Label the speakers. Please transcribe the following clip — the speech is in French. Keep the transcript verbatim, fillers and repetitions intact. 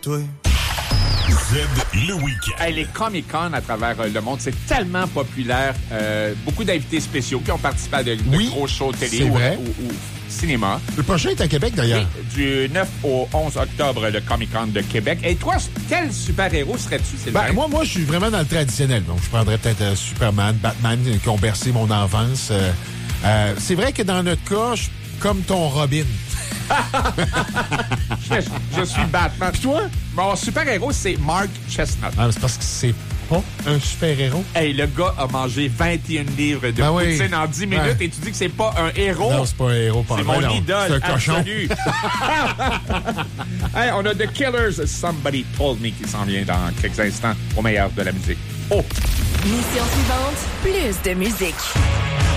Speaker 1: toi.
Speaker 2: Z, le week-end.
Speaker 3: Hey, les Comic-Con à travers euh, le monde, c'est tellement populaire. Euh, beaucoup d'invités spéciaux qui ont participé à de, de
Speaker 4: Oui,
Speaker 3: gros shows télé
Speaker 4: c'est
Speaker 3: ou,
Speaker 4: vrai.
Speaker 3: ou- ou cinéma.
Speaker 4: Le prochain est à Québec, d'ailleurs.
Speaker 3: Oui, du neuf au onze octobre, le Comic-Con de Québec. Et toi, quel super-héros serais-tu, Sylvain?
Speaker 4: Ben, moi, moi, je suis vraiment dans le traditionnel. Donc, je prendrais peut-être euh, Superman, Batman, euh, qui ont bercé mon enfance. Euh, euh, c'est vrai que dans notre cas, je suis comme ton Robin.
Speaker 3: je, je suis Batman.
Speaker 4: Puis toi?
Speaker 3: Mon super-héros, c'est Mark Chestnut.
Speaker 4: Ah, c'est parce que c'est pas un super-héros.
Speaker 3: Hey, le gars a mangé vingt et un livres de
Speaker 4: Ben oui.
Speaker 3: poutine en dix minutes
Speaker 4: Ouais.
Speaker 3: et tu dis que c'est pas un héros?
Speaker 4: Non, c'est pas un héros. Pas
Speaker 3: C'est
Speaker 4: vrai,
Speaker 3: mon
Speaker 4: non.
Speaker 3: idole
Speaker 4: C'est un cochon.
Speaker 3: absolu. Hey, on a The Killers, Somebody Told Me, qui s'en vient dans quelques instants au meilleur de la musique. Oh!
Speaker 5: Mission suivante, plus de musique.